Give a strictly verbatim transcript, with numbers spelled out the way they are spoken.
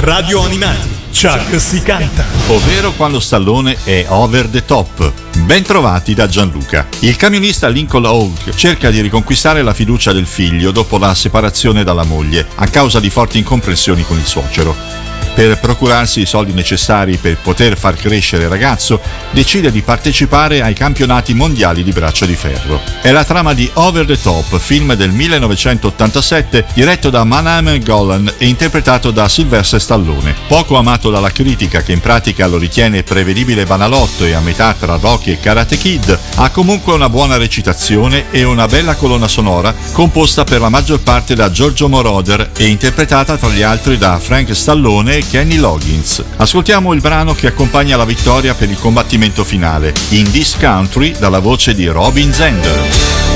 Radio Animati, Chuck si canta. Ovvero quando Stallone è over the top. Ben trovati da Gianluca. Il camionista Lincoln Hawk cerca di riconquistare la fiducia del figlio dopo la separazione dalla moglie, a causa di forti incomprensioni con il suocero. Per procurarsi i soldi necessari per poter far crescere il ragazzo, decide di partecipare ai campionati mondiali di braccio di ferro. È la trama di Over the Top, film del millenovecentottantasette, diretto da Manam Golan e interpretato da Sylvester Stallone. Poco amato dalla critica, che in pratica lo ritiene prevedibile banalotto e a metà tra Rocky e Karate Kid, ha comunque una buona recitazione e una bella colonna sonora composta per la maggior parte da Giorgio Moroder e interpretata tra gli altri da Frank Stallone e Kenny Loggins. Ascoltiamo il brano che accompagna la vittoria per il combattimento finale, In This Country, dalla voce di Robin Zander.